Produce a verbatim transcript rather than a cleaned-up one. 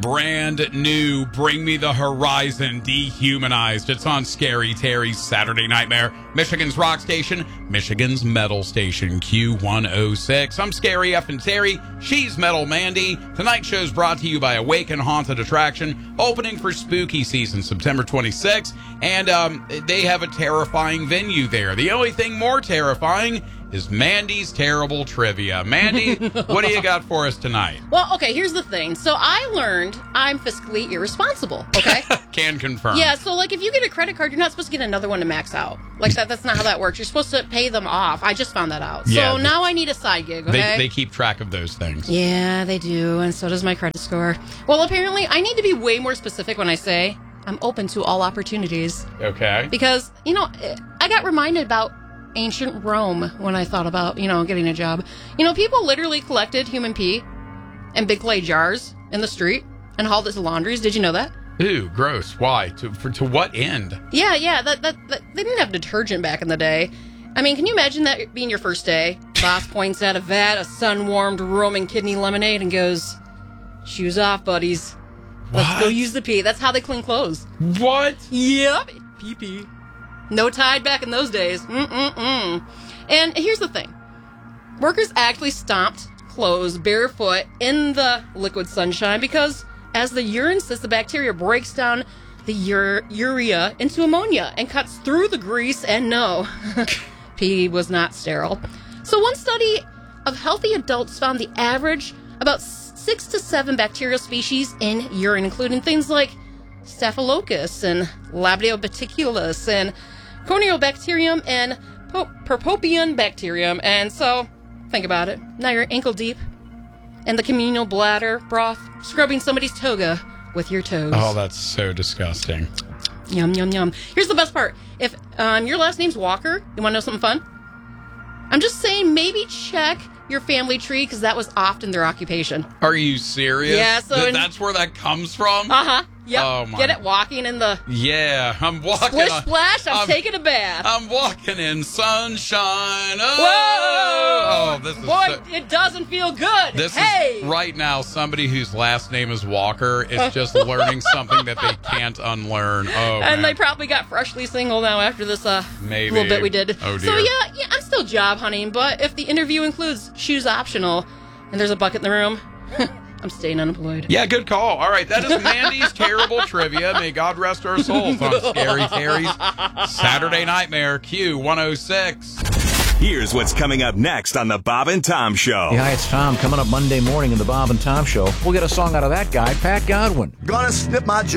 brand new Bring Me the Horizon Dehumanized. It's on Scary Terry's Saturday Nightmare, Michigan's rock station, Michigan's metal station, Q one oh six. I'm Scary F and Terry. She's Metal Mandy. Tonight's show's brought to you by Awaken Haunted Attraction, opening for spooky season September twenty-sixth. And um, they have a terrifying venue there. The only thing more terrifying is Mandy's terrible trivia. Mandy, what do you got for us tonight? Well, okay, here's the thing. So I learned I'm fiscally irresponsible, okay? Can confirm. Yeah, so like if you get a credit card, you're not supposed to get another one to max out. Like that that's not how that works. You're supposed to pay them off. I just found that out. Yeah, so they, now I need a side gig, okay? They, they keep track of those things. Yeah, they do, and so does my credit score. Well, apparently I need to be way more specific when I say I'm open to all opportunities. Okay. Because, you know, I got reminded about ancient Rome when I thought about, you know, getting a job. You know, people literally collected human pee in big clay jars in the street and hauled it to laundries. Did you know that? Ooh, gross. Why? To for, to what end? Yeah, yeah. That, that that they didn't have detergent back in the day. I mean, can you imagine that being your first day? Boss points at a vat of sun-warmed Roman kidney lemonade and goes, "Shoes off, buddies. Let's What? go use the pee." That's how they clean clothes. What? Yep. Pee pee. No Tide back in those days. Mm-mm-mm. And here's the thing. Workers actually stomped clothes barefoot in the liquid sunshine because as the urine sits, the bacteria breaks down the ur- urea into ammonia and cuts through the grease, and no, pee was not sterile. So one study of healthy adults found the average about six to seven bacterial species in urine, including things like Staphylococcus and Lactobacillus and Corneobacterium and po- Perpopian bacterium. And so, think about it. Now you're ankle deep in the communal bladder broth, scrubbing somebody's toga with your toes. Oh, that's so disgusting. Yum, yum, yum. Here's the best part. If um, your last name's Walker, you want to know something fun? I'm just saying maybe check your family tree because that was often their occupation. Are you serious? Yeah, so Th- in- that's where that comes from? Uh-huh. Yep. Oh, my. Get it? Walking in the Yeah, I'm walking. splish on- splash. I'm, I'm- taking a bath. I'm walking in sunshine. Oh, Whoa! oh this is Boy, so- it doesn't feel good. This hey! is right now somebody whose last name is Walker is just learning something that they can't unlearn. Oh, And man. they probably got freshly single now after this uh, Maybe. little bit we did. Oh, So dear. yeah, yeah, I'm still job hunting, but if the interview includes shoes optional and there's a bucket in the room, I'm staying unemployed. Yeah, good call. All right, that is Mandy's terrible trivia. May God rest our souls on Scary Terry's Saturday Nightmare, Q one oh six. Here's what's coming up next on the Bob and Tom Show. Yeah, hi, it's Tom. Coming up Monday morning in the Bob and Tom Show, we'll get a song out of that guy, Pat Godwin. Gonna snip my